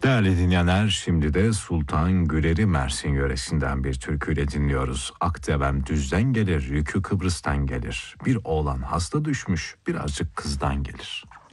Değerli dinleyenler, şimdi de Sultan Güler'i Mersin yöresinden bir türküyle dinliyoruz. Akdevem düzden gelir, yükü Kıbrıs'tan gelir. Bir oğlan hasta düşmüş, birazcık kızdan gelir.